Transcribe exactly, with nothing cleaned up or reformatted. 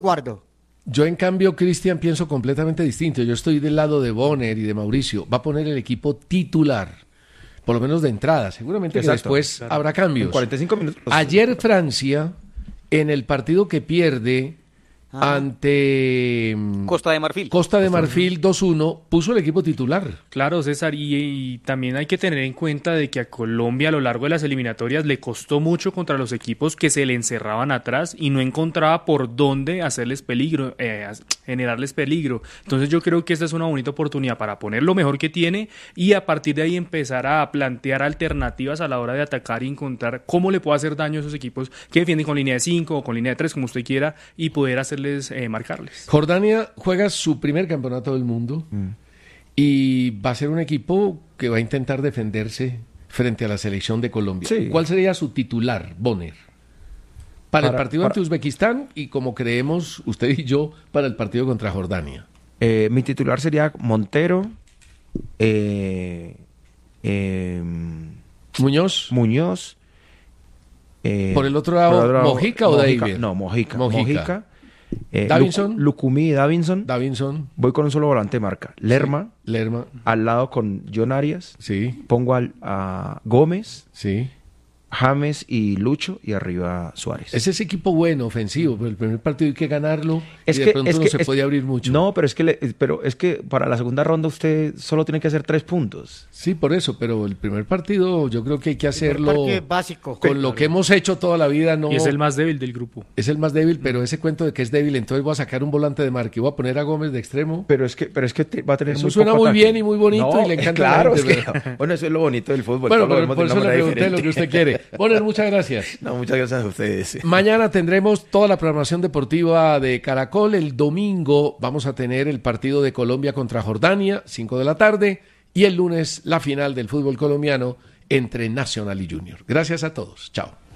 Guardo. Yo, en cambio, Cristian, pienso completamente distinto. Yo estoy del lado de Bonner y de Mauricio. Va a poner el equipo titular, por lo menos de entrada. Seguramente que Exacto, después claro. habrá cambios. En cuarenta y cinco minutos. Ayer Francia, en el partido que pierde Ah. ante mm, Costa de Marfil. Costa de Marfil dos uno, puso el equipo titular. Claro, César, y, y también hay que tener en cuenta de que a Colombia a lo largo de las eliminatorias le costó mucho contra los equipos que se le encerraban atrás y no encontraba por dónde hacerles peligro, eh, generarles peligro. Entonces yo creo que esta es una bonita oportunidad para poner lo mejor que tiene y a partir de ahí empezar a plantear alternativas a la hora de atacar y encontrar cómo le puede hacer daño a esos equipos que defienden con línea de cinco o con línea de tres, como usted quiera, y poder hacerles eh, marcarles. Jordania juega su primer campeonato del mundo mm. y va a ser un equipo que va a intentar defenderse frente a la selección de Colombia. Sí. ¿Cuál sería su titular, Bonner? Para, para el partido para... ante Uzbekistán y, como creemos usted y yo, para el partido contra Jordania. Eh, mi titular sería Montero, eh, eh, Muñoz. Muñoz. Eh, por el otro lado, otro lado ¿Mojica o Mojica, David? No, Mojica. Mojica. Mojica. Eh, Davinson. Lucumí y Davinson. Davinson. Voy con un solo volante de marca. Lerma. Sí. Lerma. Al lado con John Arias. Sí. Pongo al, a Gómez. Sí. James y Lucho y arriba Suárez. Es ese equipo bueno, ofensivo, pero el primer partido hay que ganarlo es y de que, pronto es no que, se es, puede abrir mucho. No, pero es que le, pero es que para la segunda ronda usted solo tiene que hacer tres puntos. Sí, por eso, pero el primer partido yo creo que hay que hacerlo básico. Con sí, lo que hemos hecho toda la vida. No, y es el más débil del grupo. Es el más débil, pero ese cuento de que es débil, entonces voy a sacar un volante de marca y voy a poner a Gómez de extremo. Pero es que, pero es que te, va a tener eso muy suena poco muy ataque. bien y muy bonito no, y le encanta claro, a la gente, es que, pero... bueno, eso es lo bonito del fútbol. Bueno, todo pero lo por eso le pregunté diferente. lo que usted quiere. Bonner, muchas gracias. No, muchas gracias a ustedes. Mañana tendremos toda la programación deportiva de Caracol. El domingo vamos a tener el partido de Colombia contra Jordania, cinco de la tarde, y el lunes la final del fútbol colombiano entre Nacional y Junior. Gracias a todos. Chao.